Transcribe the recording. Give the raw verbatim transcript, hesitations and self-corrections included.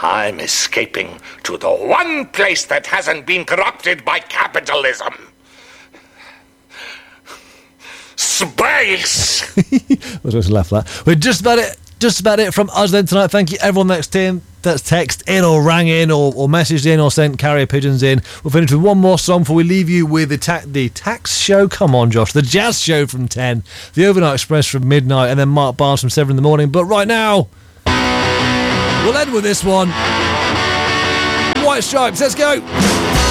I'm escaping to the one place that hasn't been corrupted by capitalism. Space! I was going to laugh at that. We're just about it. Just about it from us then tonight. Thank you everyone that's team that's text in or rang in or, or messaged in or sent carrier pigeons in. We'll finish with one more song before we leave you with the, ta- the tax show. Come on, Josh. The jazz show from ten, the Overnight Express from midnight, and then Mark Barnes from seven in the morning. But right now, we'll end with this one. White Stripes. Let's go.